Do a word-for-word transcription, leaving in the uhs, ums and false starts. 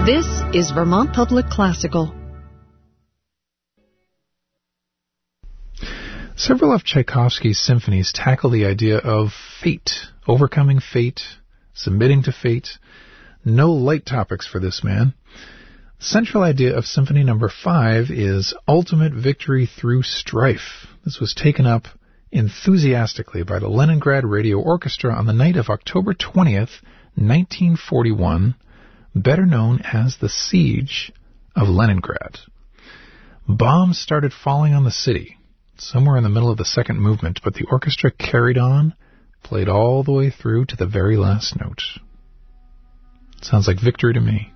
This is Vermont Public Classical. Several of Tchaikovsky's symphonies tackle the idea of fate, overcoming fate, submitting to fate. No light topics for this man. The central idea of Symphony Number five is ultimate victory through strife. This was taken up enthusiastically by the Leningrad Radio Orchestra on the night of October twentieth, nineteen forty-one, better known as the Siege of Leningrad. Bombs started falling on the city, somewhere in the middle of the second movement, but the orchestra carried on, played all the way through to the very last note. Sounds like victory to me.